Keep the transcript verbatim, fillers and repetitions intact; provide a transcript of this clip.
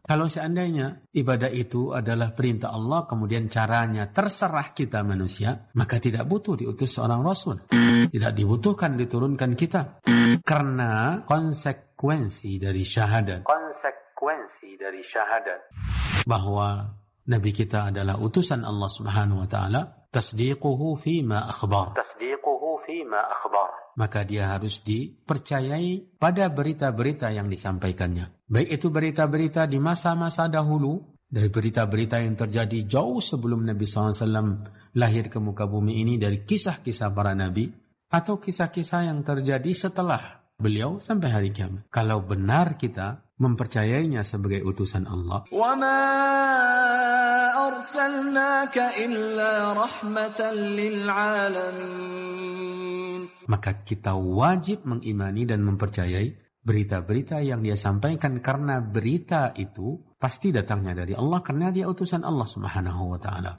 Kalau seandainya ibadah itu adalah perintah Allah, kemudian caranya terserah kita manusia, maka tidak butuh diutus seorang Rasul. Tidak dibutuhkan diturunkan kitab. Karena konsekuensi dari syahadat. Konsekuensi dari syahadat. Bahwa Nabi kita adalah utusan Allah Subhanahu wa taala, tasdiquhu fima akhbar. Tasdiquhu fima akhbar. Maka dia harus dipercayai pada berita-berita yang disampaikannya. Baik itu berita-berita di masa-masa dahulu, dari berita-berita yang terjadi jauh sebelum Nabi shallallahu alaihi wasallam lahir ke muka bumi ini, dari kisah-kisah para nabi, atau kisah-kisah yang terjadi setelah beliau sampai hari kiamat. Kalau benar kita mempercayainya sebagai utusan Allah, wa ma arsalnaka illa rahmatan lil alamin, maka kita wajib mengimani dan mempercayai berita-berita yang dia sampaikan, karena berita itu pasti datangnya dari Allah, karena dia utusan Allah Subhanahu wa taala.